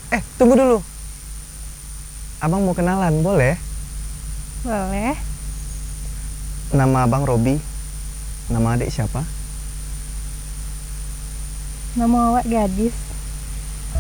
Tunggu dulu. Abang mau kenalan, boleh? Boleh. Nama abang Robi. Nama adik siapa? Nama awak gadis.